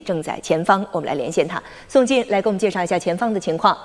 正在前方，我们来连线他。宋进来给我们介绍一下前方的情况。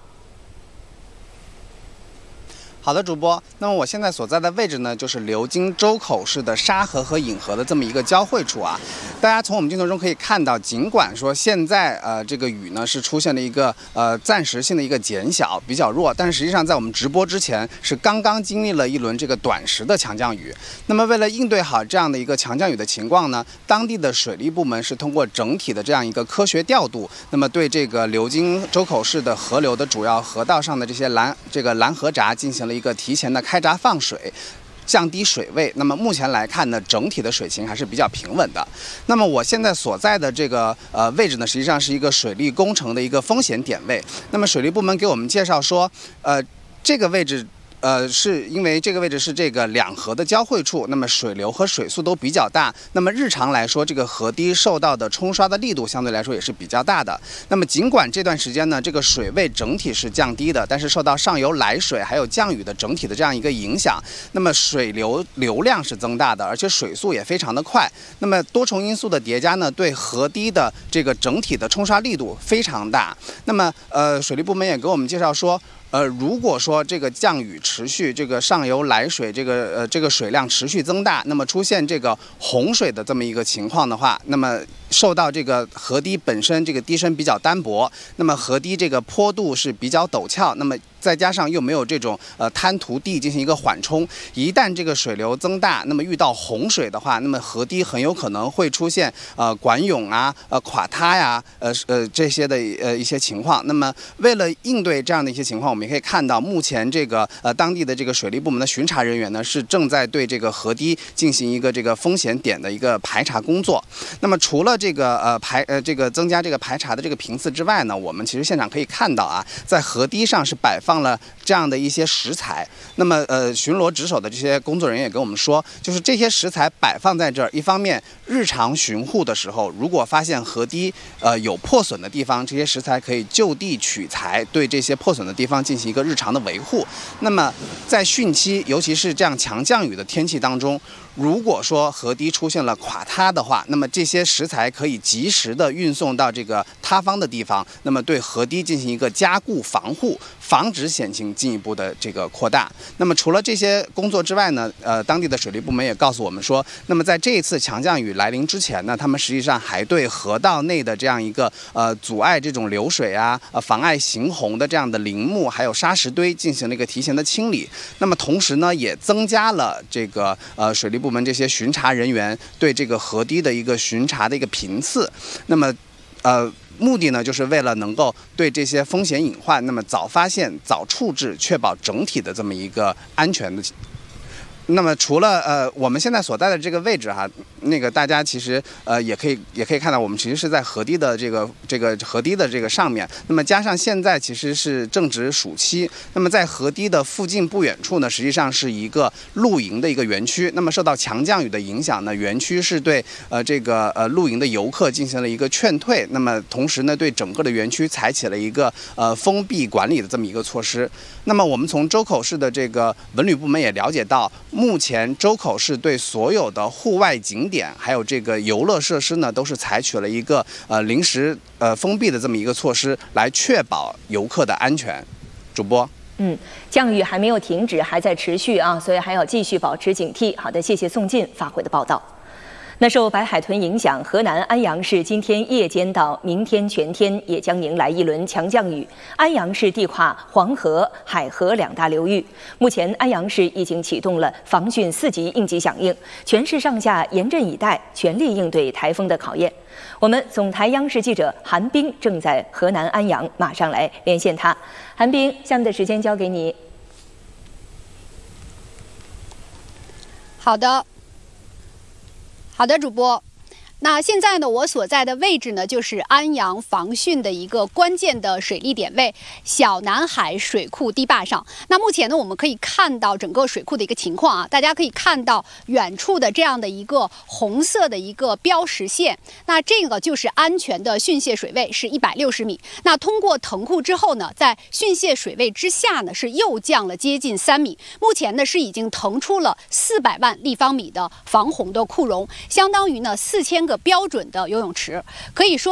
好的，主播。那么我现在所在的位置呢，就是流经周口市的沙河和引河的这么一个交汇处啊。大家从我们镜头中可以看到，尽管说现在这个雨呢是出现了一个暂时性的一个减小，比较弱，但是实际上在我们直播之前是刚刚经历了一轮这个短时的强降雨。那么为了应对好这样的一个强降雨的情况呢，当地的水利部门是通过整体的这样一个科学调度，那么对这个流经周口市的河流的主要河道上的这些拦河闸进行了一个提前的开闸放水，降低水位。那么目前来看呢，整体的水情还是比较平稳的。那么我现在所在的这个位置呢，实际上是一个水利工程的一个风险点位。那么水利部门给我们介绍说，这个位置。是因为这个位置是这个两河的交汇处，那么水流和水速都比较大，那么日常来说，这个河堤受到的冲刷的力度相对来说也是比较大的。那么尽管这段时间呢，这个水位整体是降低的，但是受到上游来水还有降雨的整体的这样一个影响，那么水流量是增大的，而且水速也非常的快。那么多重因素的叠加呢，对河堤的这个整体的冲刷力度非常大。那么水利部门也给我们介绍说，如果说这个降雨持续，这个上游来水这个水量持续增大，那么出现这个洪水的这么一个情况的话，那么受到这个河堤本身这个堤身比较单薄，那么河堤这个坡度是比较陡峭，那么再加上又没有这种滩涂地进行一个缓冲，一旦这个水流增大，那么遇到洪水的话，那么河堤很有可能会出现管涌啊、垮塌呀、这些的一些情况。那么为了应对这样的一些情况，我们也可以看到，目前这个当地的这个水利部门的巡查人员呢，是正在对这个河堤进行一个这个风险点的一个排查工作。那么除了这个这个增加这个排查的这个频次之外呢，我们其实现场可以看到啊，在河堤上是摆放了这样的一些石材。那么巡逻值守的这些工作人员也跟我们说，就是这些石材摆放在这儿，一方面日常巡护的时候，如果发现河堤有破损的地方，这些石材可以就地取材，对这些破损的地方进行一个日常的维护。那么在汛期，尤其是这样强降雨的天气当中，如果说河堤出现了垮塌的话，那么这些石材可以及时的运送到这个塌方的地方，那么对河堤进行一个加固防护，防止险情进一步的这个扩大。那么除了这些工作之外呢，当地的水利部门也告诉我们说，那么在这一次强降雨来临之前呢，他们实际上还对河道内的这样一个阻碍这种流水啊、妨碍行洪的这样的林木还有沙石堆进行了一个提前的清理。那么同时呢，也增加了这个水利部门这些巡查人员对这个河堤的一个巡查的一个频次。那么目的呢，就是为了能够对这些风险隐患，那么早发现、早处置，确保整体的这么一个安全的。那么除了我们现在所在的这个位置哈，那个大家其实也可以看到，我们其实是在河堤的这个河堤的这个上面。那么加上现在其实是正值暑期，那么在河堤的附近不远处呢，实际上是一个露营的一个园区。那么受到强降雨的影响呢，园区是对这个露营的游客进行了一个劝退。那么同时呢，对整个的园区采取了一个封闭管理的这么一个措施。那么我们从周口市的这个文旅部门也了解到，目前周口市对所有的户外景点还有这个游乐设施呢，都是采取了一个临时封闭的这么一个措施，来确保游客的安全。主播， 降雨还没有停止，还在持续啊，所以还要继续保持警惕。好的，谢谢宋进发回的报道。那受白海豚影响，河南安阳市今天夜间到明天全天也将迎来一轮强降雨。安阳市地跨黄河、海河两大流域，目前安阳市已经启动了防汛4级应急响应，全市上下严阵以待，全力应对台风的考验。我们总台央视记者韩冰正在河南安阳，马上来连线他。韩冰，下面的时间交给你。 好的，主播。那现在呢，我所在的位置呢，就是安阳防汛的一个关键的水利点位——小南海水库堤坝上。那目前呢，我们可以看到整个水库的一个情况啊，大家可以看到远处的这样的一个红色的一个标识线，那这个就是安全的汛泄水位是160米。那通过腾库之后呢，在汛泄水位之下呢，是又降了接近3米。目前呢，是已经腾出了400万立方米的防洪的库容，相当于呢4000个标准的游泳池，可以说。